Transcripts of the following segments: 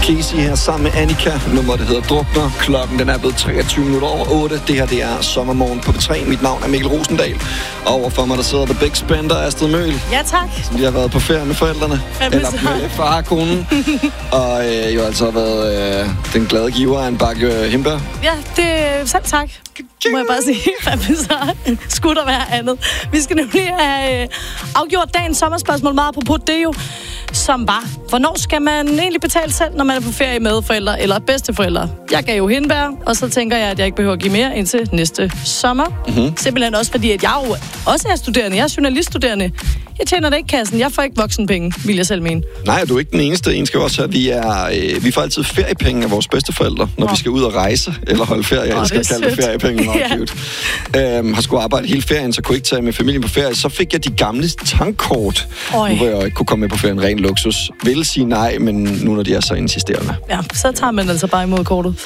Casey her sammen med Annika. Nummeret det hedder Drukner. Klokken den er blevet 8:23. Det her det er Sommermorgen på P3. Mit navn er Mikkel Rosendal. Overfor mig der sidder The Big Spender, Astrid Møhl. Ja, tak. Som lige har været på ferie med forældrene. Eller med far og konen. Og jo altså har været den glade giver af en bakke hindbær. Ja, det er selv tak. Må jeg bare sige, så skulle der være andet. Vi skal nemlig have afgjort dagens sommerspørgsmål meget apropos det jo, som var, hvornår skal man egentlig betale selv, når man er på ferie med forældre eller bedsteforældre? Jeg gav jo hindbær, og så tænker jeg, at jeg ikke behøver at give mere indtil næste sommer. Mm-hmm. Simpelthen også fordi, at jeg jo også er studerende. Jeg er journaliststuderende. Jeg tjener da ikke kassen. Jeg får ikke voksenpenge, vil jeg selv mene. Nej, du er ikke den eneste. En skal også have, vi får altid feriepenge af vores bedsteforældre, når vi skal ud og rejse eller holde ferie. Jeg skal kalde det feriepenge. Har skulle arbejde hele ferien, så kunne ikke tage med familien på ferie. Så fik jeg de gamle tankkort, nu hvor jeg ikke kunne komme med på ferien. Ren luksus. Vil sige nej, men nu når de er så insisterende. Ja, så tager man altså bare imod kortet.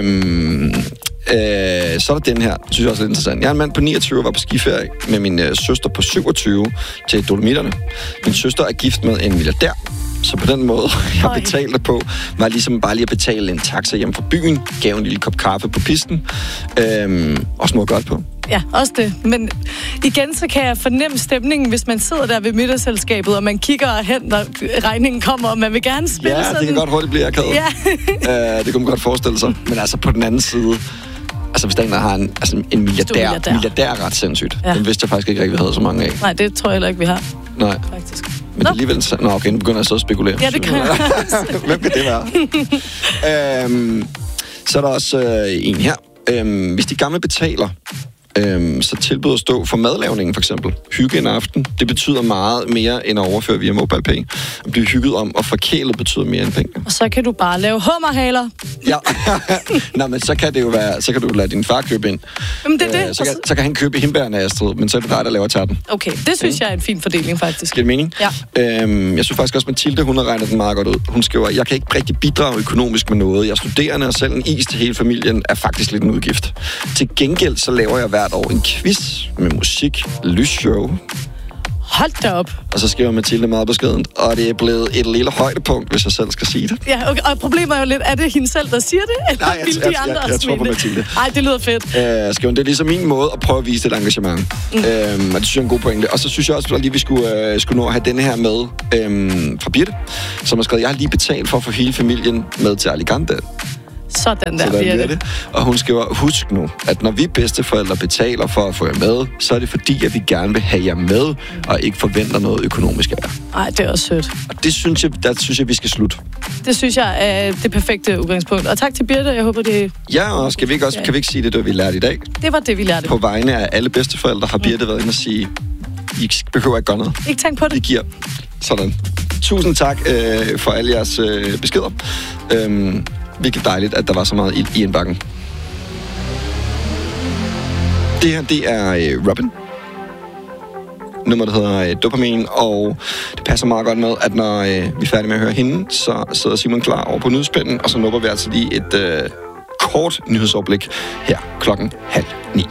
Så er der den her, synes jeg også er lidt interessant. Jeg er en mand på 29 og var på skiferie med min søster på 27 til Dolomitterne. Min søster er gift med en milliardær, så på den måde, jeg betalte på, var ligesom bare lige at betale en taxa hjem fra byen, gav en lille kop kaffe på pisten, og små godt på. Ja, også det. Men igen, så kan jeg fornemme stemningen, hvis man sidder der ved middagsselskabet, og man kigger hen, når regningen kommer, og man vil gerne spille sådan. Ja, det kan godt hurtigt blive akavet. Ja. Det kunne man godt forestille sig. Men altså på den anden side, altså hvis der en, der har en milliardær er ret sindssygt. Ja. Den vidste jeg faktisk ikke rigtig, vi havde så mange af. Nej, det tror jeg heller ikke, vi har. Nej. Faktisk. Men alligevel... okay, nu begynder jeg så at spekulere. Ja, det kan jeg. Hvem kan det være? Så er der også en her. Hvis de gamle betaler, så tilbyder at stå for madlavningen for eksempel. Hygge en aften, det betyder meget mere end at overføre via MobilePay. At blive hygget om og forkælet betyder mere end penge. Og så kan du bare lave hummerhaler. Ja, nå, men så kan det jo være, så kan du lade din far købe ind. Jamen det er det. Så kan han købe hindbærene, Astrid, men så er det dig, der laver tærten. Okay, det synes jeg er en fin fordeling faktisk. Giver det mening? Ja. Jeg synes faktisk også, Mathilde, hun har regnet den meget godt ud. Hun skriver, jeg kan ikke rigtig bidrage økonomisk med noget. Jeg er studerende, og selv en is til hele familien er faktisk lidt en udgift. Til gengæld så laver jeg hvert år en quiz med musik, lysshow. Hold da op. Og så skriver Mathilde meget beskedent, og det er blevet et lille højdepunkt, hvis jeg selv skal sige det. Ja, okay. Og problemet er jo lidt, er det hende selv, der siger det? Eller nej, jeg tror på Mathilde. Ej, det lyder fedt. Skriver, det er ligesom min måde at prøve at vise et engagement. Og det synes jeg er en god pointe. Og så synes jeg også, at lige vi skulle nå at have denne her med fra Birte, som har skrevet, jeg har lige betalt for at få hele familien med til Alicante. Sådan der bliver det. Og hun skriver, husk nu, at når vi bedsteforældre betaler for at få jer med, så er det fordi, at vi gerne vil have jer med, og ikke forventer noget økonomisk af jer. Nej, det er også sødt. Og det synes jeg, vi skal slutte. Det synes jeg er det perfekte udgangspunkt. Og tak til Birte, jeg håber det... Ja, og kan vi ikke sige det, vi lærte i dag? Det var det, vi lærte. På vegne af alle bedsteforældre har Birte været inde og sige, I behøver ikke gøre noget. Ikke tænk på det. Vi giver. Sådan. Tusind tak for alle jeres beskeder. Virkelig dejligt, at der var så meget ild i indbakken. Det her, det er Robin. Nummeret hedder Dopamin, og det passer meget godt med, at når vi er færdige med at høre hende, så sidder Simon klar over på nyhedsspænden, og så nupper vi altså lige et kort nyhedsoverblik her 8:30.